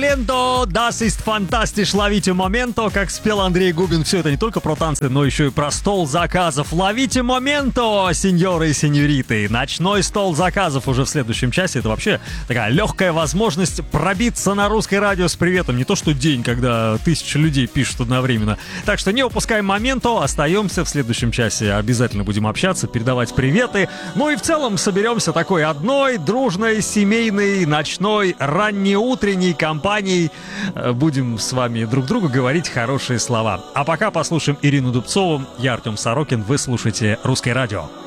Ленто, das ist fantastisch, ловите моменто, как спел Андрей Губин. Все это не только про танцы, но еще и про стол заказов. Ловите моменто, сеньоры и сеньориты. Ночной стол заказов уже в следующем часе. Это вообще такая легкая возможность пробиться на русское радио с приветом. Не то что день, когда 1000 людей пишут одновременно. Так что не упускаем моменто, остаемся в следующем часе. Обязательно будем общаться, передавать приветы. Ну и в целом соберемся такой одной, дружной, семейной, ночной, раннеутренней компанией. Будем с вами друг другу говорить хорошие слова. А пока послушаем Ирину Дубцову. Я Артем Сорокин. Вы слушаете «Русское радио».